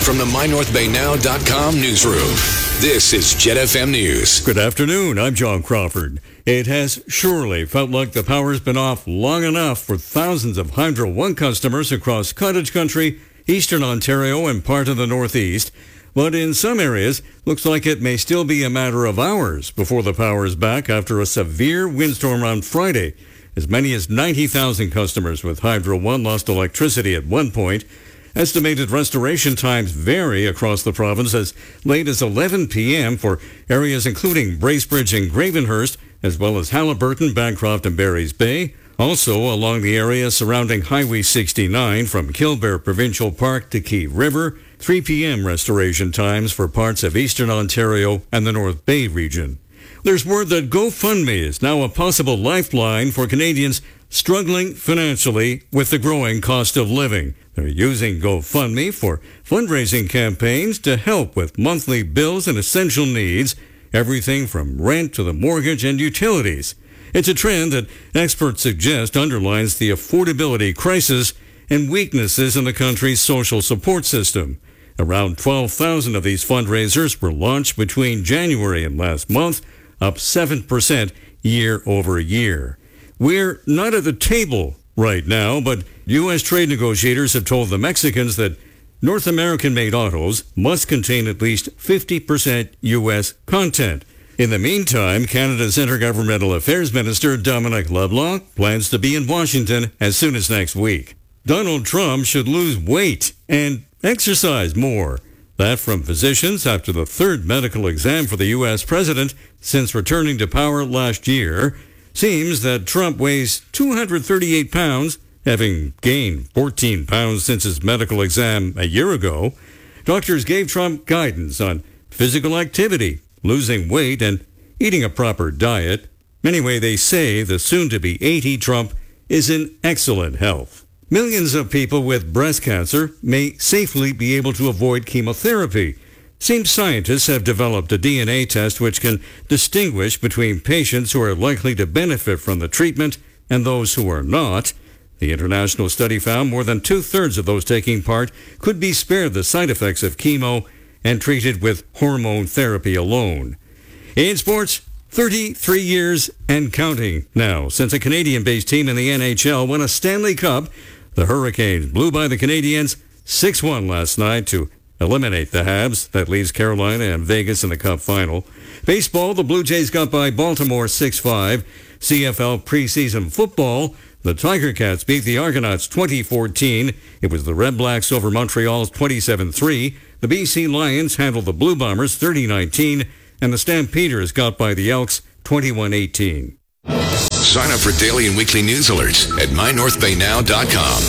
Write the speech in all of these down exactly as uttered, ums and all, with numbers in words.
from the my north bay now dot com newsroom, this is Jet F M News. Good afternoon. I'm John Crawford. It has surely felt like the power's been off long enough for thousands of Hydro One customers across cottage country, eastern Ontario, and part of the Northeast. But in some areas, looks like it may still be a matter of hours before the power is back after a severe windstorm on Friday. As many as ninety thousand customers with Hydro One lost electricity at one point. Estimated restoration times vary across the province as late as eleven p.m. for areas including Bracebridge and Gravenhurst, as well as Haliburton, Bancroft, and Barry's Bay. Also along the area surrounding Highway sixty-nine from Killbear Provincial Park to Key River, three p.m. restoration times for parts of eastern Ontario and the North Bay region. There's word that GoFundMe is now a possible lifeline for Canadians struggling financially with the growing cost of living. They're using GoFundMe for fundraising campaigns to help with monthly bills and essential needs, everything from rent to the mortgage and utilities. It's a trend that experts suggest underlines the affordability crisis and weaknesses in the country's social support system. Around twelve thousand of these fundraisers were launched between January and last month, up seven percent year over year. We're not at the table right now, but U S trade negotiators have told the Mexicans that North American-made autos must contain at least fifty percent U S content. In the meantime, Canada's Intergovernmental Affairs Minister Dominic LeBlanc plans to be in Washington as soon as next week. Donald Trump should lose weight and exercise more. That from physicians after the third medical exam for the U S president since returning to power last year. Seems that Trump weighs two hundred thirty-eight pounds, having gained fourteen pounds since his medical exam a year ago. Doctors gave Trump guidance on physical activity, losing weight, and eating a proper diet. Anyway, they say the soon-to-be eighty Trump is in excellent health. Millions of people with breast cancer may safely be able to avoid chemotherapy. Seems scientists have developed a D N A test which can distinguish between patients who are likely to benefit from the treatment and those who are not. The international study found more than two-thirds of those taking part could be spared the side effects of chemo and treated with hormone therapy alone. In sports, thirty-three years and counting now since a Canadian-based team in the N H L won a Stanley Cup. The Hurricanes blew by the Canadiens six one last night to eliminate the Habs. That leaves Carolina and Vegas in the Cup final. Baseball, the Blue Jays got by Baltimore six five. C F L preseason football, the Tiger Cats beat the Argonauts twenty fourteen. It was the Red Blacks over Montreal's twenty-seven three. The B C Lions handled the Blue Bombers thirty nineteen. And the Stampeders got by the Elks twenty-one eighteen. Sign up for daily and weekly news alerts at my north bay now dot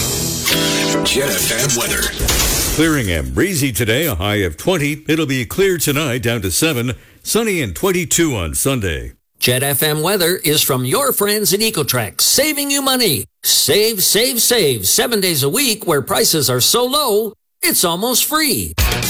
com. Jet F M weather. Clearing and breezy today, a high of twenty. It'll be clear tonight, down to seven. Sunny and twenty-two on Sunday. Jet F M weather is from your friends at Ecotrex, saving you money. Save, save, save. Seven days a week where prices are so low, it's almost free.